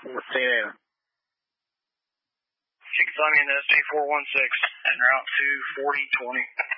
14 She can find me in the SC416 en route to 4020.